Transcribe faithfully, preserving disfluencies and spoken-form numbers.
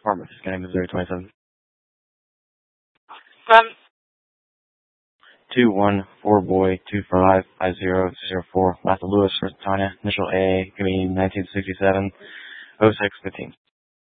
Department, scanning Missouri twenty-seven. Um, two one four boy two five five zero zero four. Last Lewis, Tanya, initial A A, give me nineteen sixty-seven, oh six fifteen.